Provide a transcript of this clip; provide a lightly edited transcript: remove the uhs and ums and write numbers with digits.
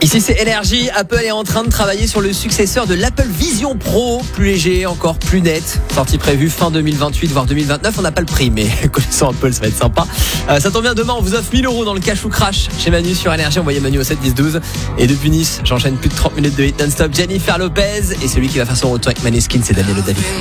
Ici c'est Énergie, Apple est en train de travailler sur le successeur de l'Apple Vision Pro, plus léger, encore plus net, sortie prévue fin 2028 voire 2029, on n'a pas le prix mais connaissant Apple ça va être sympa. Ça tombe bien, demain on vous offre 1000 € dans le cash ou crash chez Manu sur Énergie, envoyez Manu au 7 10 12 et depuis Nice j'enchaîne plus de 30 minutes de hit non-stop, Jennifer Lopez et celui qui va faire son retour avec Maneskin c'est Daniel David.